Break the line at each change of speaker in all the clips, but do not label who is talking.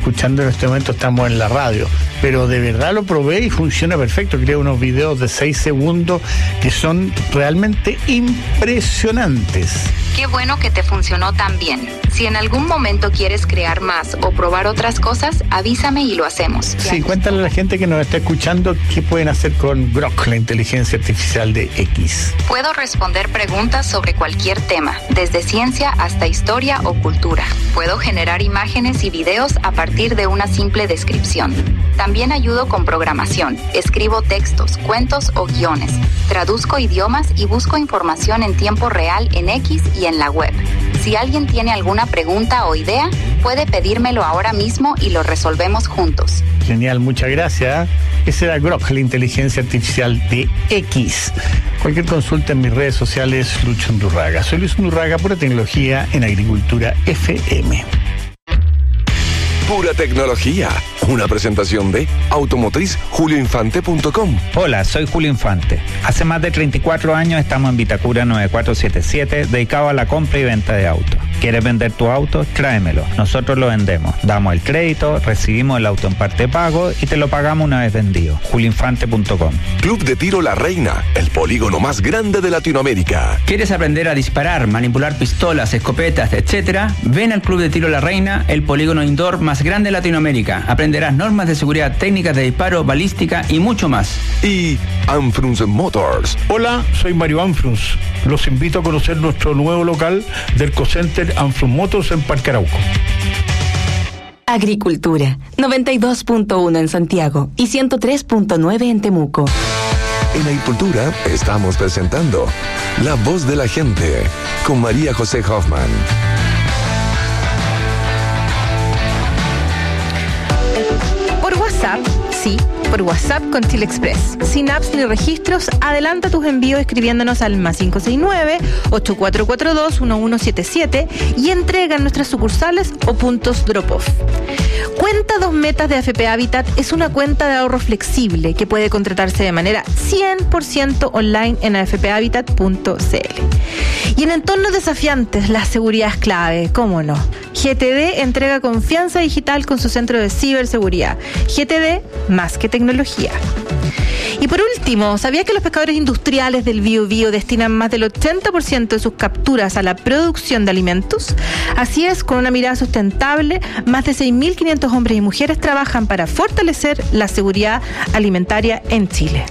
escuchando en este momento estamos en la radio, pero de verdad lo probé y funciona perfecto. Creo unos videos de 6 segundos que son realmente impresionantes.
Qué bueno que te funcionó tan bien. Si en algún momento quieres crear más o probar otras cosas, avísame y lo hacemos.
Sí, cuéntale a la gente que nos está escuchando qué pueden hacer con Grok, la inteligencia artificial de X.
Puedo responder preguntas sobre cualquier tema, desde ciencia hasta historia o cultura. Puedo generar imágenes y videos a partir de una simple descripción. También ayudo con programación, escribo textos, cuentos o guiones, traduzco idiomas y busco información en tiempo real en X y en la web. Si alguien tiene alguna pregunta o idea, puede pedírmelo ahora mismo y lo resolvemos juntos.
Genial, muchas gracias. Ese era Grok, la inteligencia artificial de X. Cualquier consulta en mis redes sociales, Lucho Undurraga. Soy Luis Undurraga, pura tecnología en Agricultura FM.
Pura tecnología. Una presentación de automotriz.julioinfante.com.
Hola, soy Julio Infante. Hace más de 34 años estamos en Vitacura 9477, dedicado a la compra y venta de autos. ¿Quieres vender tu auto? Tráemelo. Nosotros lo vendemos. Damos el crédito, recibimos el auto en parte pago y te lo pagamos una vez vendido. julioinfante.com.
Club de Tiro La Reina, el polígono más grande de Latinoamérica.
¿Quieres aprender a disparar, manipular pistolas, escopetas, etcétera? Ven al Club de Tiro La Reina, el polígono indoor más grande de Latinoamérica. Aprenderás normas de seguridad, técnicas de disparo, balística y mucho más.
Y Anfrunz Motors.
Hola, soy Mario Anfrunz. Los invito a conocer nuestro nuevo local del Ecocenter Anfrunz Motors en Parque Arauco.
Agricultura, 92.1 en Santiago y 103.9 en Temuco.
En Agricultura estamos presentando La Voz de la Gente con María José Hoffman.
Por WhatsApp, sí, por WhatsApp con Chile Express. Sin apps ni registros, adelanta tus envíos escribiéndonos al +569-8442-1177 y entrega en nuestras sucursales o puntos drop-off. Cuenta 2 metas de AFP Habitat es una cuenta de ahorro flexible que puede contratarse de manera 100% online en afphabitat.cl. Y en entornos desafiantes, la seguridad es clave, ¿cómo no? GTD entrega confianza digital con su centro de ciberseguridad. GTD, más que tecnología. Y por último, ¿sabía que los pescadores industriales del Biobío destinan más del 80% de sus capturas a la producción de alimentos? Así es, con una mirada sustentable, más de 6.500 hombres y mujeres trabajan para fortalecer la seguridad alimentaria en Chile.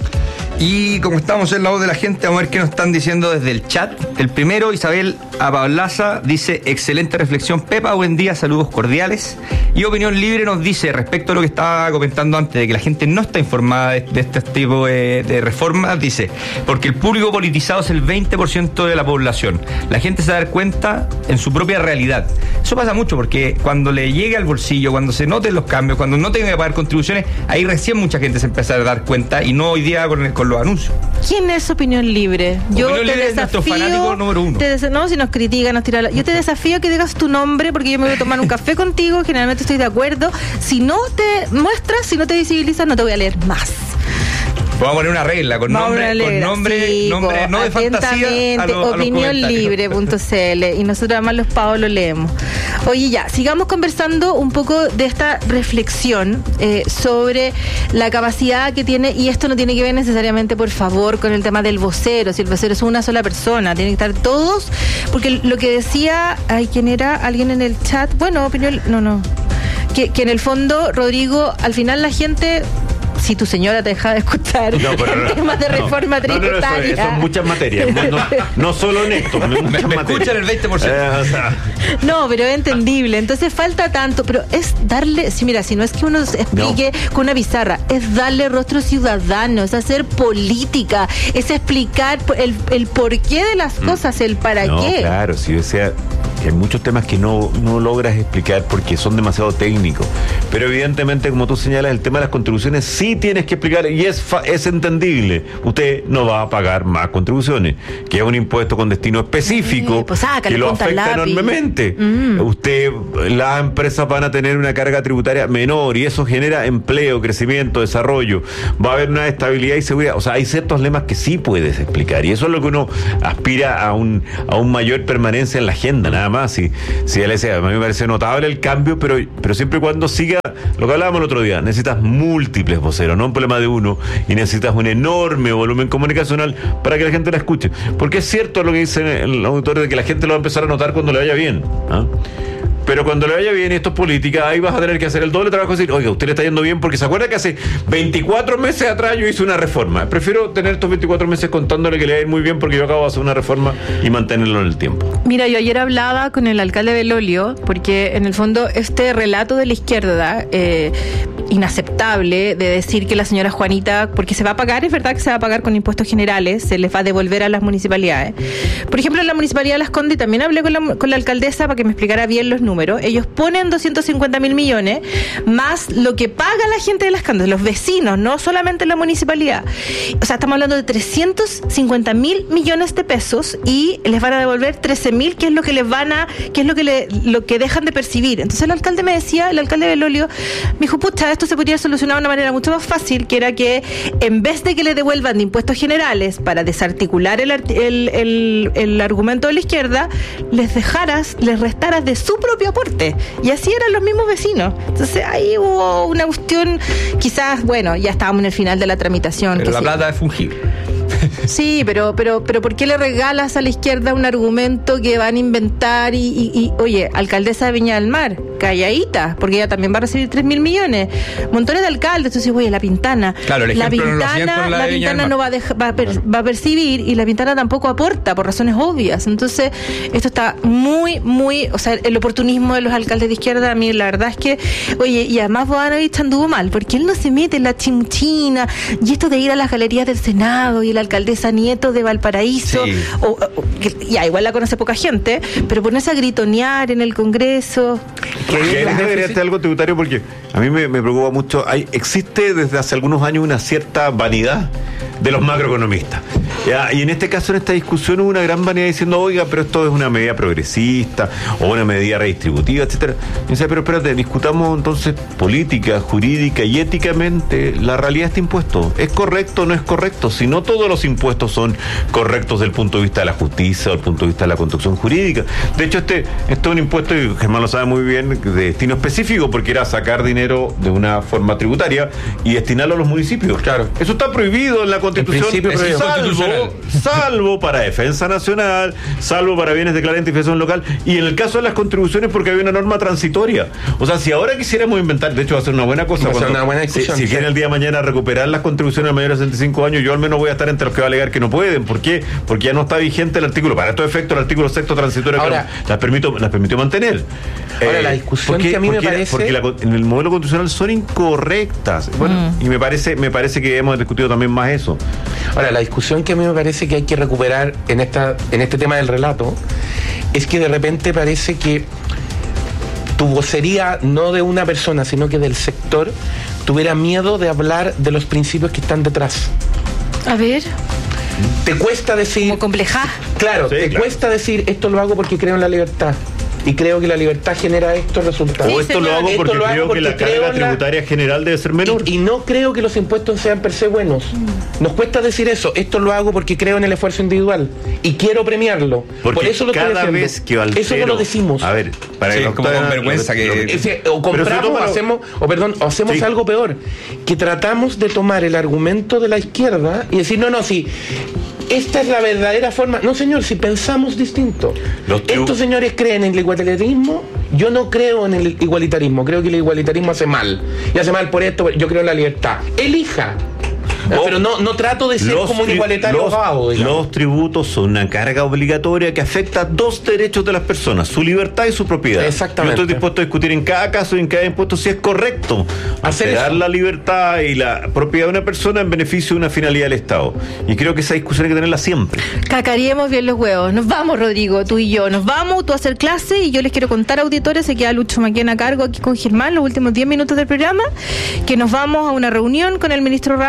Y como estamos en La Voz de la Gente, vamos a ver qué nos están diciendo desde el chat. El primero, Isabel Apablaza, dice: excelente reflexión, Pepa, buen día, saludos cordiales. Y Opinión Libre nos dice, respecto a lo que estaba comentando antes, de que la gente no está informada de este tipo de reformas, dice, porque el público politizado es el 20% de la población. La gente se va a dar cuenta en su propia realidad. Eso pasa mucho, porque cuando le llegue al bolsillo, cuando se noten los cambios, cuando no tenga que pagar contribuciones, ahí recién mucha gente se empieza a dar cuenta, y no hoy día con los anuncios.
¿Quién es Opinión Libre?
Opinión Libre es nuestro fanático número 1.
No, si nos critica, nos tira. Yo te desafío que digas tu nombre, porque yo me voy a tomar un café contigo, generalmente estoy de acuerdo. Si no te muestras, si no te visibilizas, no te voy a leer más.
Vamos a poner una regla con nombre, sí, nombre no de fantasía.
Opinionlibre.cl y nosotros además los pavos lo leemos. Oye, ya, sigamos conversando un poco de esta reflexión sobre la capacidad que tiene, y esto no tiene que ver necesariamente, por favor, con el tema del vocero. Si el vocero es una sola persona, tienen que estar todos, porque lo que decía, ¿quién era? Alguien en el chat, bueno, opinión, no. Que en el fondo, Rodrigo, al final la gente, si tu señora te deja de escuchar temas de reforma tributaria.
Son muchas materias, no solo en esto,
me escuchan el 20%.
No, pero es entendible. Entonces falta tanto, pero es darle, si no es que uno explique con una pizarra, es darle rostro ciudadano, es hacer política, es explicar el porqué de las cosas, el para qué.
Claro, si decía que hay muchos temas que no logras explicar porque son demasiado técnicos, pero evidentemente, como tú señalas, el tema de las contribuciones sí tienes que explicar, y es entendible. Usted no va a pagar más contribuciones, que es un impuesto con destino específico, que lo afecta enormemente. Las empresas van a tener una carga tributaria menor, y eso genera empleo, crecimiento, desarrollo. Va a haber una estabilidad y seguridad. O sea, hay ciertos lemas que sí puedes explicar, y eso es lo que uno aspira a un mayor permanencia en la agenda, nada más. más. Si él decía, a mí me parece notable el cambio, pero siempre y cuando siga lo que hablábamos el otro día, necesitas múltiples voceros, no un problema de uno, y necesitas un enorme volumen comunicacional para que la gente la escuche. Porque es cierto lo que dice el auditorio de que la gente lo va a empezar a notar cuando le vaya bien, ¿ah? Pero cuando le vaya bien, y esto es política, ahí vas a tener que hacer el doble trabajo y decir, oiga, usted le está yendo bien, porque se acuerda que hace 24 meses atrás yo hice una reforma. Prefiero tener estos 24 meses contándole que le va a ir muy bien porque yo acabo de hacer una reforma y mantenerlo en el tiempo.
Mira, yo ayer hablaba con el alcalde Belolio, porque en el fondo este relato de la izquierda, inaceptable, de decir que la señora Juanita, porque se va a pagar, es verdad que se va a pagar con impuestos generales, se les va a devolver a las municipalidades. Por ejemplo, en la municipalidad de Las Condes, también hablé con la alcaldesa para que me explicara bien los números. Ellos ponen 250.000 millones más lo que paga la gente de Las Condes, los vecinos, no solamente la municipalidad. O sea, estamos hablando de 350.000 millones de pesos y les van a devolver 13.000, que es lo que les van a, que es lo que dejan de percibir. Entonces el alcalde Belolio me dijo, pucha, esto se podría solucionar de una manera mucho más fácil, que era que en vez de que le devuelvan de impuestos generales para desarticular el argumento de la izquierda, les restaras de su propio aporte, y así eran los mismos vecinos. Entonces ahí hubo una cuestión, quizás, bueno, ya estábamos en el final de la tramitación.
Pero la plata es fungible.
Sí, pero ¿por qué le regalas a la izquierda un argumento que van a inventar? Y oye, alcaldesa de Viña del Mar, calladita, porque ella también va a recibir 3.000 millones. Montones de alcaldes, entonces, oye, La Pintana.
Claro,
la Pintana no va a percibir, y La Pintana tampoco aporta, por razones obvias. Entonces, esto está muy, o sea, el oportunismo de los alcaldes de izquierda, a mí la verdad es que, oye, y además Bodanovich anduvo mal, porque él no se mete en la chimuchina, y esto de ir a las galerías del Senado, y la alcaldesa Nieto de Valparaíso,
sí.
Ya igual la conoce poca gente, pero ponerse a gritonear en el Congreso.
Agregarte algo tributario, porque a mí me preocupa mucho. Existe desde hace algunos años una cierta vanidad de los macroeconomistas. ¿Ya? Y en este caso, en esta discusión, hubo una gran vanidad diciendo, oiga, pero esto es una medida progresista o una medida redistributiva, etcétera. Y dice, pero espérate, discutamos entonces política, jurídica y éticamente la realidad de este impuesto. ¿Es correcto o no es correcto? Si no todos los impuestos son correctos desde el punto de vista de la justicia o desde el punto de vista de la construcción jurídica. De hecho, este es un impuesto, y Germán lo sabe muy bien, de destino específico, porque era sacar dinero de una forma tributaria y destinarlo a los municipios. Claro. Eso está prohibido en la Constitución, salvo para defensa nacional, salvo para bienes de clara identificación local, y en el caso de las contribuciones porque había una norma transitoria. O sea, si ahora quisiéramos inventar, de hecho va a ser una buena cosa, si quieren el día de mañana recuperar las contribuciones a mayores de 65 años, yo al menos voy a estar entre los que va a alegar que no pueden. ¿Por qué? Porque ya no está vigente el artículo, para estos efectos, el artículo 6º transitorio, ahora, que las permitió mantener.
Ahora, la discusión que a mí me parece...
Porque en el modelo constitucional son incorrectas. Bueno, y me parece que hemos discutido también más eso.
Ahora, la discusión que a mí me parece que hay que recuperar en este tema del relato es que de repente parece que tu vocería, no de una persona, sino que del sector, tuviera miedo de hablar de los principios que están detrás.
A ver.
Te cuesta decir...
Como compleja.
Claro, sí, cuesta decir, esto lo hago porque creo en la libertad. Y creo que la libertad genera estos resultados.
O esto lo hago porque creo que la carga tributaria general debe ser menor.
Y no creo que los impuestos sean per se buenos. Nos cuesta decir eso. Esto lo hago porque creo en el esfuerzo individual y quiero premiarlo.
Porque
por eso lo
cada
estoy
vez que altero,
eso no lo decimos.
A ver, para que
como con vergüenza que...
O compramos, hacemos algo peor, que tratamos de tomar el argumento de la izquierda y decir, no, sí, esta es la verdadera forma. No, señor, si pensamos distinto. Estos señores creen en el igualitarismo, yo no creo en el igualitarismo, creo que el igualitarismo hace mal. Y hace mal por esto, yo creo en la libertad. Elija. Pero no trato de ser como un igualitario vago.
Los tributos son una carga obligatoria que afecta a dos derechos de las personas, su libertad y su propiedad.
Exactamente.
Yo estoy dispuesto a discutir en cada caso y en cada impuesto si es correcto alterar la libertad y la propiedad de una persona en beneficio de una finalidad del Estado. Y creo que esa discusión hay que tenerla siempre.
Cacaríamos bien los huevos. Nos vamos, Rodrigo, tú y yo. Nos vamos, tú a hacer clase, y yo les quiero contar, auditores, se queda Lucho Maquena a cargo aquí con Germán los últimos 10 minutos del programa, que nos vamos a una reunión con el ministro Rao. Ustedes saben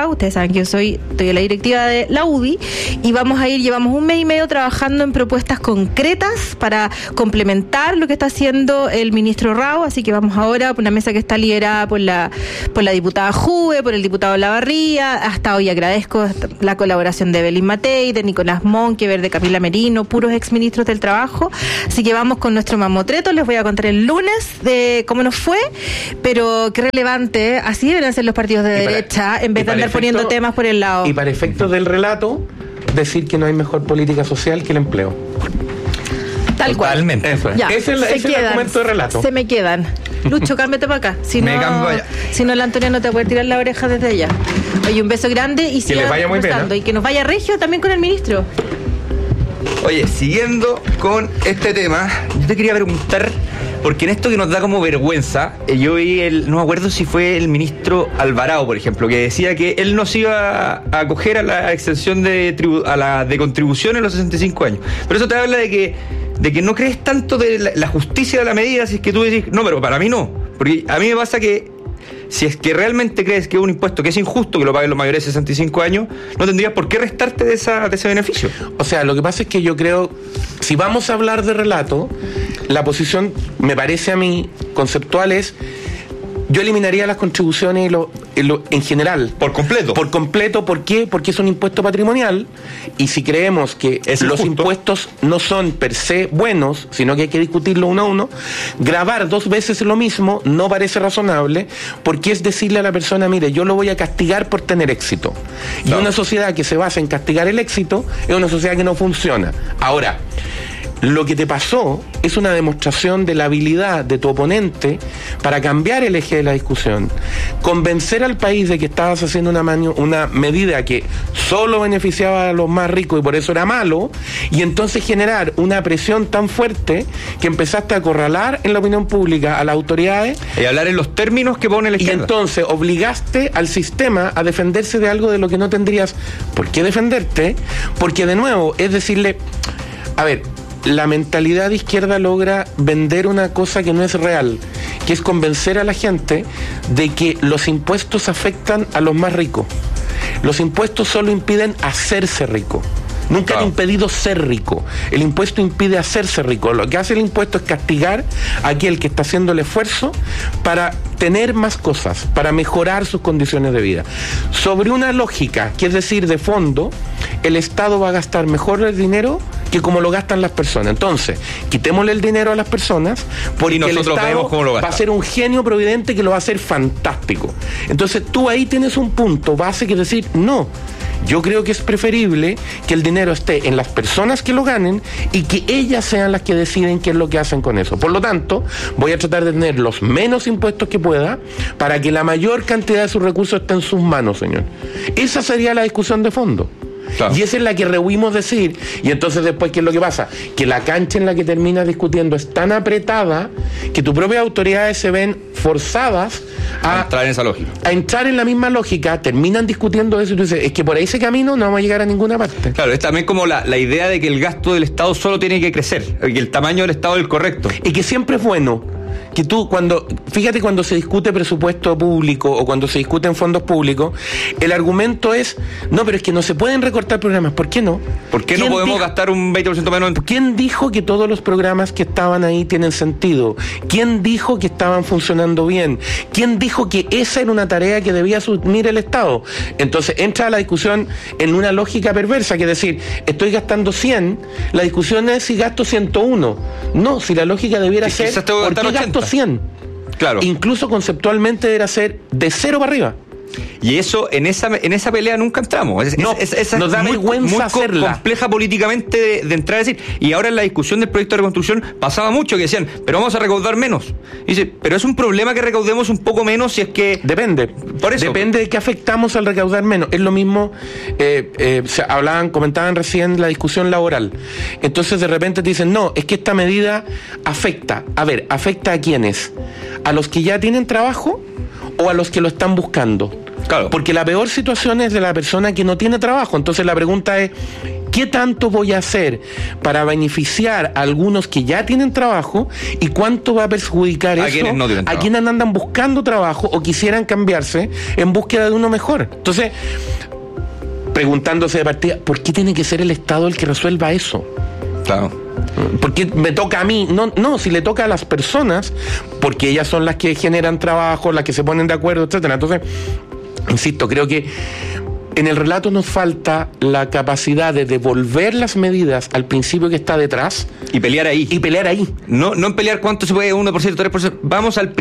saben que estoy en la directiva de la UDI, y llevamos 1 mes y medio trabajando en propuestas concretas para complementar lo que está haciendo el ministro Rao, así que vamos ahora por una mesa que está liderada por la diputada Juve, por el diputado Lavarría. Hasta hoy agradezco la colaboración de Evelyn Matei, de Nicolás Monkever, de Camila Merino, puros exministros del trabajo, así que vamos con nuestro mamotreto. Les voy a contar el lunes de cómo nos fue, pero qué relevante, así deben ser los partidos de derecha, en vez de andar poniendo temas por el lado.
Y para efectos del relato, decir que no hay mejor política social que el empleo.
Tal
Totalmente.
cual.
Eso es.
Ya,
Ese es el argumento de relato.
Se me quedan. Lucho, cámbiate para acá. Si
Me
no,
cambio allá.
si no, la Antonia no te puede tirar la oreja desde allá. Oye, un beso grande y
Que les vaya muy bien, ¿eh?
Y que nos vaya regio también con el ministro.
Oye, siguiendo con este tema, yo te quería preguntar, porque en esto que nos da como vergüenza, yo vi no me acuerdo si fue el ministro Alvarado, por ejemplo, que decía que él no se iba a acoger a la exención de contribución en los 65 años. Pero eso te habla de que no crees tanto de la justicia de la medida, si es que tú decís, no, pero para mí no. Porque a mí me pasa que si es que realmente crees que es un impuesto que es injusto que lo paguen los mayores de 65 años, no tendrías por qué restarte de ese beneficio.
O sea, lo que pasa es que yo creo, si vamos a hablar de relato, la posición, me parece a mí, conceptual es, yo eliminaría las contribuciones en general.
Por completo.
Por completo, ¿por qué? Porque es un impuesto patrimonial, y si creemos que los impuestos no son per se buenos, sino que hay que discutirlo uno a uno, gravar 2 veces lo mismo no parece razonable, porque es decirle a la persona, mire, yo lo voy a castigar por tener éxito. Y una sociedad que se basa en castigar el éxito es una sociedad que no funciona. Ahora, lo que te pasó es una demostración de la habilidad de tu oponente para cambiar el eje de la discusión, convencer al país de que estabas haciendo una medida que solo beneficiaba a los más ricos y por eso era malo, y entonces generar una presión tan fuerte que empezaste a acorralar en la opinión pública a las autoridades
y hablar en los términos que pone la izquierda.
Y entonces obligaste al sistema a defenderse de algo de lo que no tendrías por qué defenderte, porque de nuevo es decirle, a ver, la mentalidad de izquierda logra vender una cosa que no es real, que es convencer a la gente de que los impuestos afectan a los más ricos. Los impuestos solo impiden hacerse rico. Nunca han impedido ser rico. El impuesto impide hacerse rico. Lo que hace el impuesto es castigar a aquel que está haciendo el esfuerzo para tener más cosas, para mejorar sus condiciones de vida. Sobre una lógica, que es decir, de fondo, el Estado va a gastar mejor el dinero que como lo gastan las personas. Entonces, quitémosle el dinero a las personas, porque el Estado va a ser un genio providente que lo va a hacer fantástico. Entonces, tú ahí tienes un punto base que es decir, no. Yo creo que es preferible que el dinero esté en las personas que lo ganen y que ellas sean las que deciden qué es lo que hacen con eso. Por lo tanto, voy a tratar de tener los menos impuestos que pueda para que la mayor cantidad de sus recursos esté en sus manos, señor. Esa sería la discusión de fondo. Claro. Y esa es la que rehuimos decir, y entonces después, ¿qué es lo que pasa? Que la cancha en la que terminas discutiendo es tan apretada que tus propias autoridades se ven forzadas a
entrar en esa lógica.
A entrar en la misma lógica, terminan discutiendo eso y tú dices, es que por ese camino no vamos a llegar a ninguna parte.
Claro, es también como la idea de que el gasto del Estado solo tiene que crecer, que el tamaño del Estado es el correcto.
Y que siempre es bueno. Que tú, fíjate, cuando se discute presupuesto público o cuando se discuten fondos públicos, el argumento es, no, pero es que no se pueden recortar programas. ¿Por qué no?
¿Por qué no podemos gastar un 20% menos?
¿Quién dijo que todos los programas que estaban ahí tienen sentido? ¿Quién dijo que estaban funcionando bien? ¿Quién dijo que esa era una tarea que debía asumir el Estado? Entonces entra a la discusión en una lógica perversa, que es decir, estoy gastando 100, la discusión es si gasto 101. No, si la lógica debiera ser, ¿por qué gasto 100?
Claro.
Incluso conceptualmente debería ser de 0 para arriba.
Y eso, en esa pelea nunca entramos.
Nos da vergüenza hacerla.
Compleja políticamente de entrar a decir. Y ahora en la discusión del proyecto de reconstrucción pasaba mucho que decían, pero vamos a recaudar menos. Y dice, pero es un problema que recaudemos un poco menos si es que...
Depende. Por eso. Depende de qué afectamos al recaudar menos. Es lo mismo, comentaban recién la discusión laboral. Entonces de repente te dicen, no, es que esta medida afecta. A ver, ¿afecta a quiénes? ¿A los que ya tienen trabajo o a los que lo están buscando?
Claro.
Porque la peor situación es de la persona que no tiene trabajo. Entonces la pregunta es, ¿qué tanto voy a hacer para beneficiar a algunos que ya tienen trabajo y cuánto va a perjudicar eso a quienes andan buscando trabajo o quisieran cambiarse en búsqueda de uno mejor? Entonces, preguntándose de partida, ¿por qué tiene que ser el Estado el que resuelva eso?
Claro.
¿Por qué me toca a mí? No, si le toca a las personas, porque ellas son las que generan trabajo, las que se ponen de acuerdo, etcétera. Entonces, insisto, creo que en el relato nos falta la capacidad de devolver las medidas al principio que está detrás.
Y pelear ahí. No en pelear cuánto se puede, 1%, 3%. Vamos al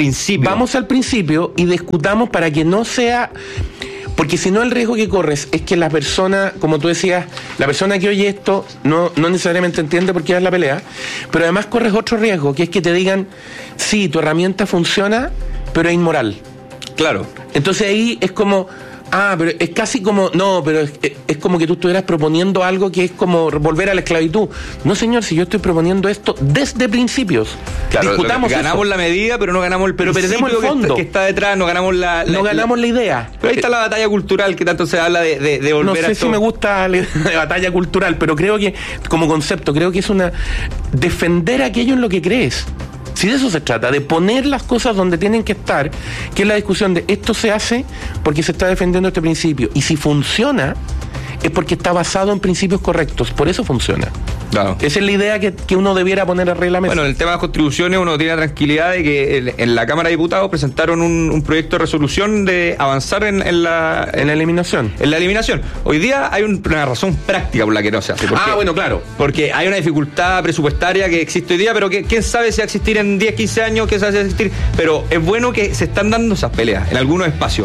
principio y discutamos para que no sea... Porque si no, el riesgo que corres es que la persona, como tú decías, la persona que oye esto no necesariamente entiende por qué es la pelea, pero además corres otro riesgo, que es que te digan, sí, tu herramienta funciona, pero es inmoral. Claro.
Entonces ahí es como... pero es casi como... No, pero es como que tú estuvieras proponiendo algo que es como volver a la esclavitud. No, señor, si yo estoy proponiendo esto desde principios.
Claro,
discutamos
ganamos
eso.
La medida, pero no ganamos el principio,
perdemos el fondo
que está detrás, no ganamos la
idea.
Pero ahí está la batalla cultural que tanto se habla de volver
no
a...
No sé si me gusta la batalla cultural, pero creo que, como concepto, creo que es defender aquello en lo que crees. Si de eso se trata, de poner las cosas donde tienen que estar, que es la discusión de esto se hace porque se está defendiendo este principio. Y si funciona, es porque está basado en principios correctos. Por eso funciona.
Claro.
Esa es la idea que uno debiera poner a reglamento.
Bueno, en el tema de las contribuciones uno tiene la tranquilidad de que en la Cámara de Diputados presentaron un proyecto de resolución de avanzar en la eliminación. En la eliminación. Hoy día hay una razón práctica por la que no se hace.
Bueno, claro.
Porque hay una dificultad presupuestaria que existe hoy día, pero que quién sabe si va a existir en 10, 15 años, quién sabe si va a existir. Pero es bueno que se están dando esas peleas en algunos espacios.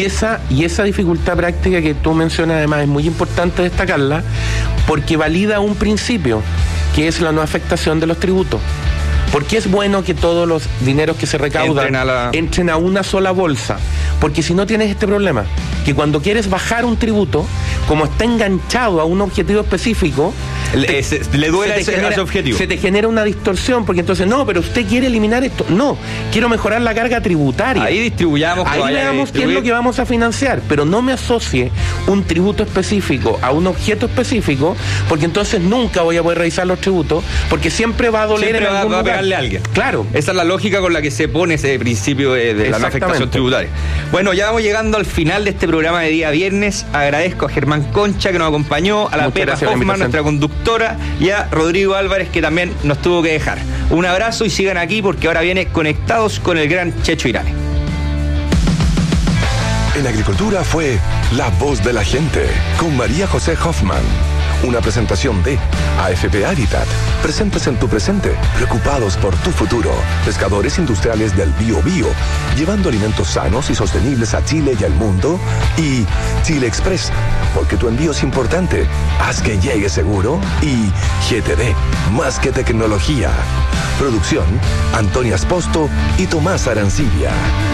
Y esa dificultad práctica que tú mencionas además es muy importante destacarla, porque valida un principio, que es la no afectación de los tributos. Porque es bueno que todos los dineros que se recaudan entren a una sola bolsa. Porque si no tienes este problema, que cuando quieres bajar un tributo, como está enganchado a un objetivo específico,
le duele ese objetivo.
Se te genera una distorsión, porque entonces, no, pero usted quiere eliminar esto. No, quiero mejorar la carga tributaria.
Ahí distribuyamos.
Ahí veamos qué es lo que vamos a financiar, pero no me asocie un tributo específico a un objeto específico, porque entonces nunca voy a poder revisar los tributos, porque siempre va a doler
siempre
en algún lugar.
Va a pegarle a alguien.
Claro.
Esa es la lógica con la que se pone ese principio de la no afectación tributaria. Bueno, ya vamos llegando al final de este programa de día viernes. Agradezco a Germán Concha que nos acompañó, a la Pepa Hoffman, nuestra conductora, y a Rodrigo Álvarez que también nos tuvo que dejar. Un abrazo y sigan aquí porque ahora viene Conectados con el gran Checho Irane.
En Agricultura fue La Voz de la Gente con María José Hoffman. Una presentación de AFP Habitat. Presentes en tu presente, preocupados por tu futuro. Pescadores industriales del Biobío, llevando alimentos sanos y sostenibles a Chile y al mundo. Y Chile Express, porque tu envío es importante. Haz que llegue seguro. Y GTD, más que tecnología. Producción, Antonia Esposto y Tomás Arancibia.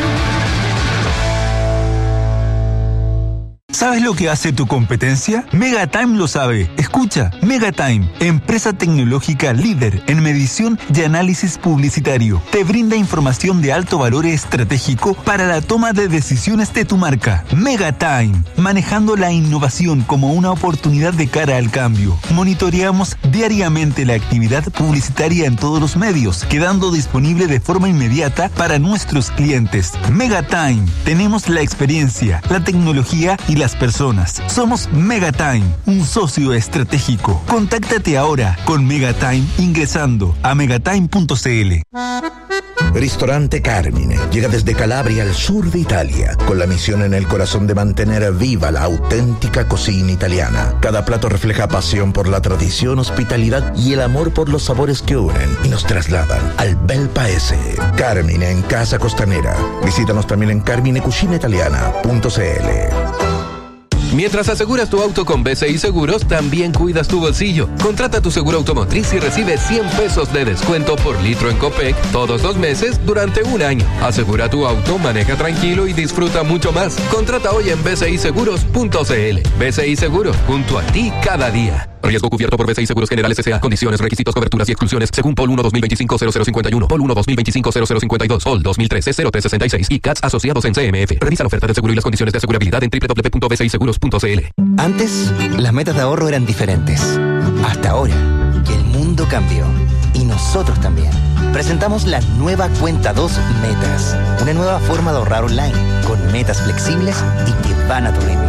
¿Sabes lo que hace tu competencia? Megatime lo sabe. Escucha, Megatime, empresa tecnológica líder en medición y análisis publicitario. Te brinda información de alto valor estratégico para la toma de decisiones de tu marca. Megatime, manejando la innovación como una oportunidad de cara al cambio. Monitoreamos diariamente la actividad publicitaria en todos los medios, quedando disponible de forma inmediata para nuestros clientes. Megatime, tenemos la experiencia, la tecnología y las personas. Somos Megatime, un socio estratégico. Contáctate ahora con Megatime ingresando a megatime.cl.
Ristorante Carmine llega desde Calabria al sur de Italia, con la misión en el corazón de mantener viva la auténtica cocina italiana. Cada plato refleja pasión por la tradición, hospitalidad y el amor por los sabores que unen y nos trasladan al bel paese. Carmine en Casa Costanera. Visítanos también en carminecucinaitaliana.cl.
Mientras aseguras tu auto con BCI Seguros, también cuidas tu bolsillo. Contrata tu seguro automotriz y recibe 100 pesos de descuento por litro en Copec todos los meses durante un año. Asegura tu auto, maneja tranquilo y disfruta mucho más. Contrata hoy en bciseguros.cl. BCI Seguros, junto a ti cada día. Riesgo cubierto por BCI Seguros Generales S.A. Condiciones, requisitos, coberturas y exclusiones según POL 1 2025-0051, POL 1 2025-0052, POL 2013-0366 y CATS asociados en CMF. Revisa la oferta de seguro y las condiciones de asegurabilidad en www.bciseguros.cl.
Antes, las metas de ahorro eran diferentes. Hasta ahora, que el mundo cambió. Y nosotros también. Presentamos la nueva Cuenta 2 Metas. Una nueva forma de ahorrar online, con metas flexibles y que van a tu ritmo.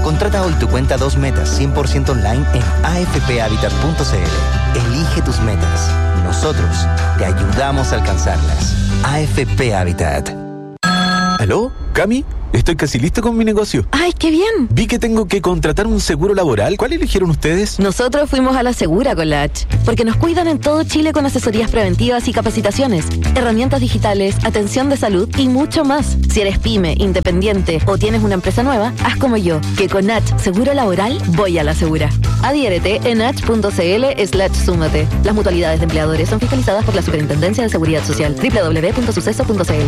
Contrata hoy tu cuenta 2 metas 100% online en afphabitat.cl. Elige tus metas. Nosotros te ayudamos a alcanzarlas. AFP Habitat.
¿Aló? ¿Cami? Estoy casi listo con mi negocio.
¡Ay, qué bien!
Vi que tengo que contratar un seguro laboral. ¿Cuál eligieron ustedes?
Nosotros fuimos a la Segura con la H, porque nos cuidan en todo Chile con asesorías preventivas y capacitaciones, herramientas digitales, atención de salud y mucho más. Si eres pyme, independiente o tienes una empresa nueva, haz como yo, que con H Seguro Laboral voy a la Segura. Adhiérete en h.cl/súmate. Las mutualidades de empleadores son fiscalizadas por la Superintendencia de Seguridad Social. www.suceso.cl.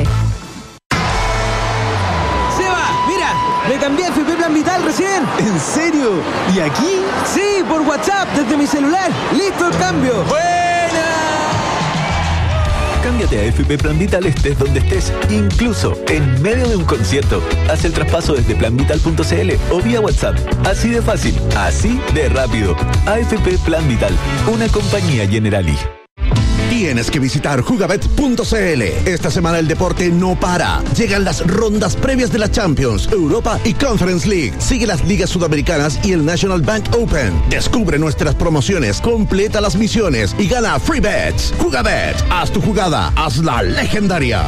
Me cambié a FP Plan Vital recién.
¿En serio? ¿Y aquí?
Sí, por WhatsApp, desde mi celular. ¡Listo el cambio!
¡Buena! Cámbiate a FP Plan Vital estés donde estés, incluso en medio de un concierto. Haz el traspaso desde planvital.cl o vía WhatsApp. Así de fácil, así de rápido. AFP Plan Vital, una compañía Generali.
Tienes que visitar jugabet.cl. Esta semana el deporte no para. Llegan las rondas previas de la Champions, Europa y Conference League. Sigue las ligas sudamericanas y el National Bank Open. Descubre nuestras promociones, completa las misiones y gana free bets. Jugabet, haz tu jugada, hazla legendaria.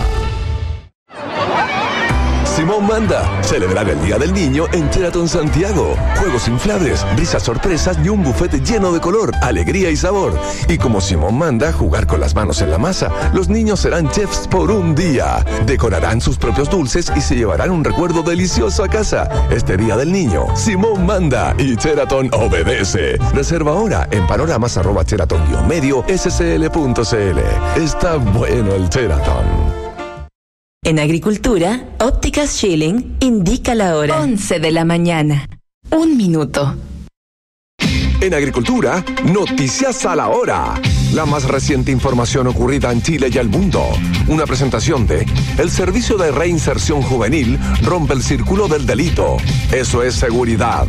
Simón manda celebrar el Día del Niño en Sheraton Santiago. Juegos inflables, risas sorpresas y un buffet lleno de color, alegría y sabor. Y como Simón manda jugar con las manos en la masa, los niños serán chefs por un día. Decorarán sus propios dulces y se llevarán un recuerdo delicioso a casa. Este Día del Niño, Simón manda y Sheraton obedece. Reserva ahora en panoramas@sheraton-medio-scl.cl. Está bueno el Sheraton.
En Agricultura, Ópticas Schilling indica la hora. 11 de la mañana. 1 minuto.
En Agricultura, noticias a la hora. La más reciente información ocurrida en Chile y el mundo. Una presentación de el Servicio de Reinserción Juvenil rompe el círculo del delito. Eso es seguridad.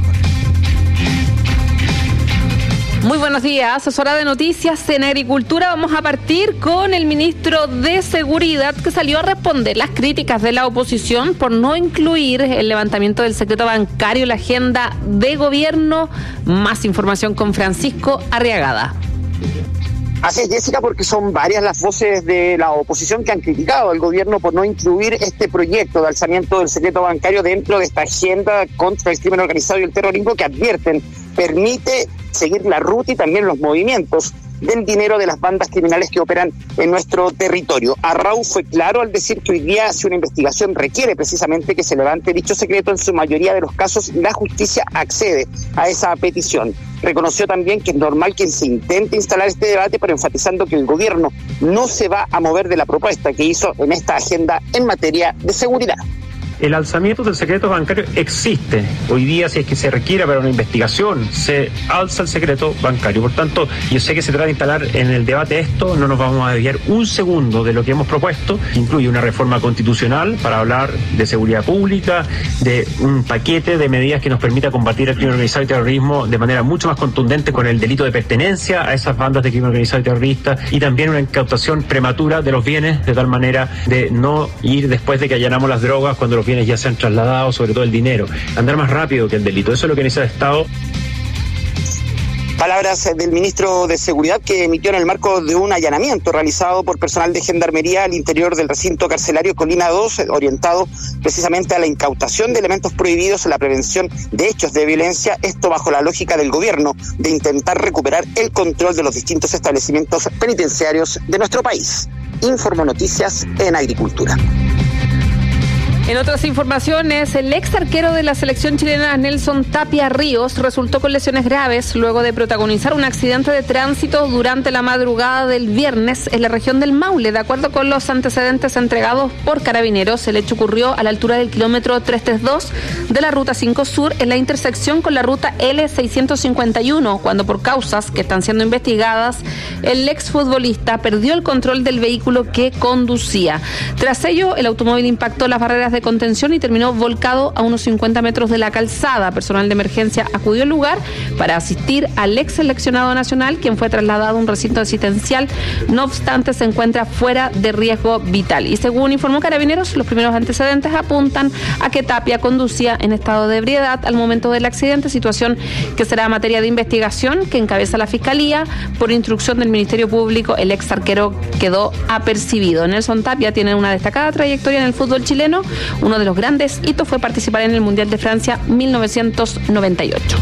Muy buenos días, es hora de noticias en Agricultura. Vamos a partir con el ministro de Seguridad, que salió a responder las críticas de la oposición por no incluir el levantamiento del secreto bancario en la agenda de gobierno. Más información con Francisco Arriagada.
Así es, Jessica, porque son varias las voces de la oposición que han criticado al gobierno por no incluir este proyecto de alzamiento del secreto bancario dentro de esta agenda contra el crimen organizado y el terrorismo, que advierten permite seguir la ruta y también los movimientos del dinero de las bandas criminales que operan en nuestro territorio. Arrau fue claro al decir que hoy día, si una investigación requiere precisamente que se levante dicho secreto, en su mayoría de los casos la justicia accede a esa petición. Reconoció también que es normal que se intente instalar este debate, pero enfatizando que el gobierno no se va a mover de la propuesta que hizo en esta agenda en materia de seguridad.
El alzamiento del secreto bancario existe. Hoy día, si es que se requiere para una investigación, se alza el secreto bancario. Por tanto, yo sé que se trata de instalar en el debate esto, no nos vamos a desviar un segundo de lo que hemos propuesto. Incluye una reforma constitucional para hablar de seguridad pública, de un paquete de medidas que nos permita combatir el crimen organizado y terrorismo de manera mucho más contundente con el delito de pertenencia a esas bandas de crimen organizado y terrorista, y también una incautación prematura de los bienes, de tal manera de no ir después de que allanamos las drogas cuando los bienes ya se han trasladado, sobre todo el dinero, andar más rápido que el delito. Eso es lo que necesita el Estado.
Palabras del ministro de Seguridad, que emitió en el marco de un allanamiento realizado por personal de Gendarmería al interior del recinto carcelario Colina 2, orientado precisamente a la incautación de elementos prohibidos, a la prevención de hechos de violencia, esto bajo la lógica del gobierno de intentar recuperar el control de los distintos establecimientos penitenciarios de nuestro país. Informo Noticias en Agricultura.
En otras informaciones, el ex arquero de la selección chilena, Nelson Tapia Ríos, resultó con lesiones graves luego de protagonizar un accidente de tránsito durante la madrugada del viernes en la región del Maule. De acuerdo con los antecedentes entregados por Carabineros, el hecho ocurrió a la altura del kilómetro 332 de la Ruta 5 Sur, en la intersección con la Ruta L651, cuando por causas que están siendo investigadas, el exfutbolista perdió el control del vehículo que conducía. Tras ello, el automóvil impactó las barreras de de contención y terminó volcado a unos 50 metros de la calzada. Personal de emergencia acudió al lugar para asistir al ex seleccionado nacional, quien fue trasladado a un recinto asistencial. No obstante, se encuentra fuera de riesgo vital. Y según informó Carabineros, los primeros antecedentes apuntan a que Tapia conducía en estado de ebriedad al momento del accidente, situación que será materia de investigación que encabeza la Fiscalía. Por instrucción del Ministerio Público, el ex arquero quedó apercibido. Nelson Tapia tiene una destacada trayectoria en el fútbol chileno. Uno de los grandes hitos fue participar en el Mundial de Francia 1998.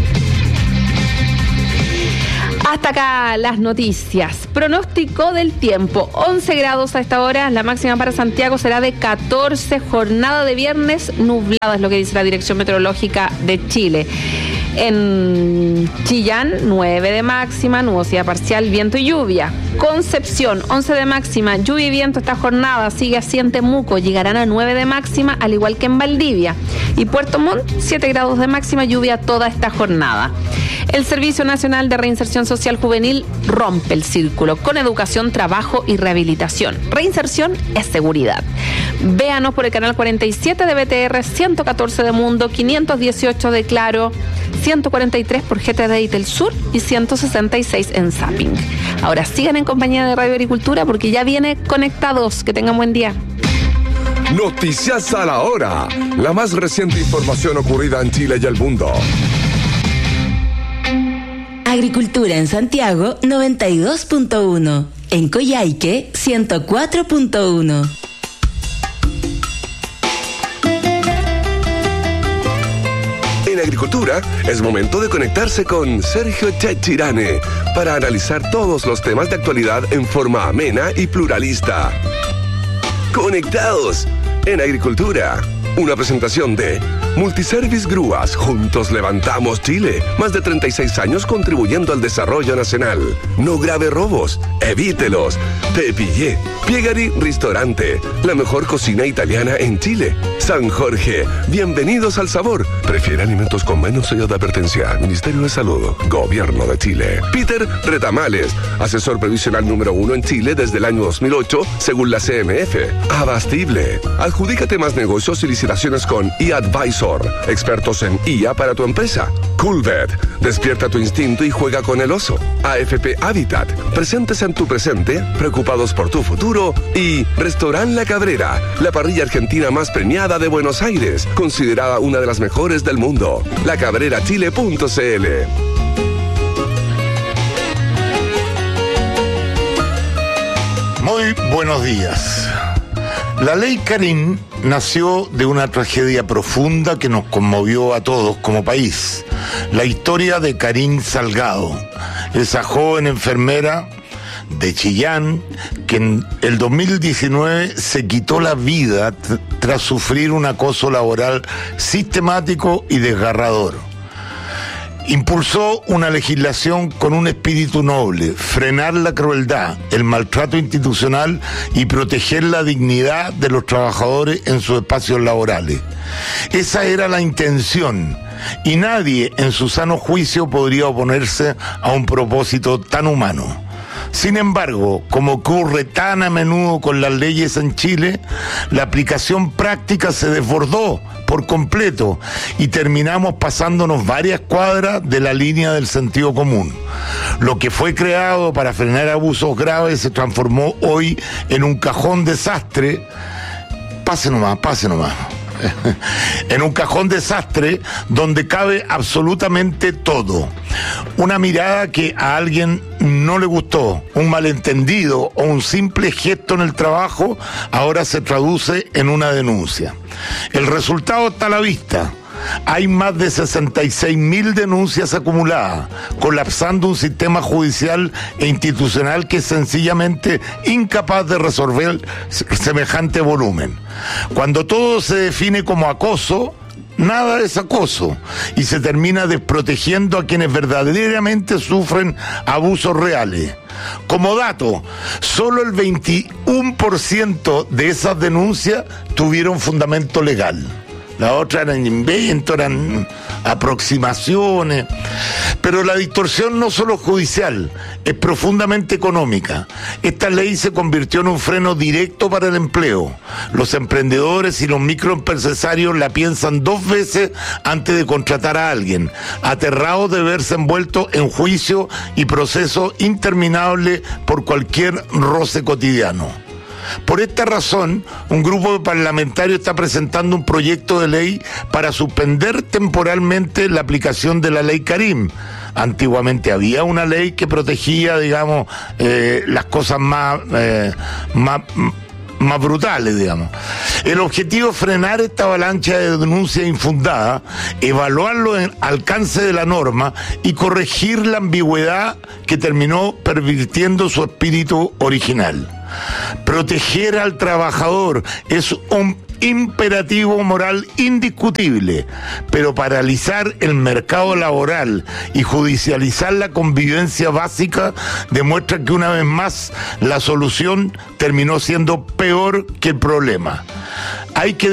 Hasta acá las noticias. Pronóstico del tiempo. 11 grados a esta hora. La máxima para Santiago será de 14. Jornada de viernes nublada, es lo que dice la Dirección Meteorológica de Chile. En Chillán, 9 de máxima, nubosidad parcial, viento y lluvia. Concepción, 11 de máxima, lluvia y viento esta jornada. Sigue así en Temuco, llegarán a 9 de máxima, al igual que en Valdivia. Y Puerto Montt, 7 grados de máxima, lluvia toda esta jornada. El Servicio Nacional de Reinserción Social Juvenil rompe el círculo con educación, trabajo y rehabilitación. Reinserción es seguridad. Véanos por el canal 47 de BTR, 114 de Mundo, 518 de Claro, 143 por GTD y Telsur y 166 en Zapping. Ahora sigan en compañía de Radio Agricultura porque ya viene Conectados. Que tengan buen día.
Noticias a la hora. La más reciente información ocurrida en Chile y el mundo.
Agricultura en Santiago 92.1. En Coyhaique 104.1.
En Agricultura es momento de conectarse con Sergio Chechirane para analizar todos los temas de actualidad en forma amena y pluralista. Conectados en Agricultura. Una presentación de Multiservice Grúas. Juntos levantamos Chile. Más de 36 años contribuyendo al desarrollo nacional. No grave robos. Evítelos. Te pillé. Piegari Ristorante. La mejor cocina italiana en Chile. San Jorge. Bienvenidos al sabor. Prefiere alimentos con menos sello de advertencia. Ministerio de Salud. Gobierno de Chile. Peter Retamales. Asesor previsional número 1 en Chile desde el año 2008, según la CMF. Abastible. Adjudícate más negocios y licitaciones con eAdvisor. Expertos en IA para tu empresa. Coolbet. Despierta tu instinto y juega con el oso. AFP Habitat. Presentes en tu presente, preocupados por tu futuro. Y Restaurant La Cabrera, la parrilla argentina más premiada de Buenos Aires, considerada una de las mejores del mundo. lacabrerachile.cl.
Muy buenos días. La ley Karim nació de una tragedia profunda que nos conmovió a todos como país. La historia de Karim Salgado, esa joven enfermera de Chillán que en el 2019 se quitó la vida tras sufrir un acoso laboral sistemático y desgarrador. Impulsó una legislación con un espíritu noble: frenar la crueldad, el maltrato institucional y proteger la dignidad de los trabajadores en sus espacios laborales. Esa era la intención, y nadie en su sano juicio podría oponerse a un propósito tan humano. Sin embargo, como ocurre tan a menudo con las leyes en Chile, la aplicación práctica se desbordó por completo y terminamos pasándonos varias cuadras de la línea del sentido común. Lo que fue creado para frenar abusos graves se transformó hoy en un cajón desastre. Pase nomás. En un cajón desastre donde cabe absolutamente todo. Una mirada que a alguien no le gustó, un malentendido o un simple gesto en el trabajo ahora se traduce en una denuncia. El resultado está a la vista. Hay más de 66.000 denuncias acumuladas, colapsando un sistema judicial e institucional que es sencillamente incapaz de resolver semejante volumen. Cuando todo se define como acoso, nada es acoso y se termina desprotegiendo a quienes verdaderamente sufren abusos reales. Como dato, solo el 21% de esas denuncias tuvieron fundamento legal. La otra eran inventos, eran aproximaciones. Pero la distorsión no solo judicial, es profundamente económica. Esta ley se convirtió en un freno directo para el empleo. Los emprendedores y los microempresarios la piensan 2 veces antes de contratar a alguien, aterrados de verse envueltos en juicio y procesos interminables por cualquier roce cotidiano. Por esta razón, un grupo de parlamentarios está presentando un proyecto de ley para suspender temporalmente la aplicación de la ley Karim. Antiguamente había una ley que protegía, digamos, las cosas más brutales, digamos. El objetivo es frenar esta avalancha de denuncias infundadas, evaluar los alcances de la norma y corregir la ambigüedad que terminó pervirtiendo su espíritu original. Proteger al trabajador es un imperativo moral indiscutible, pero paralizar el mercado laboral y judicializar la convivencia básica demuestra que una vez más la solución terminó siendo peor que el problema. Hay que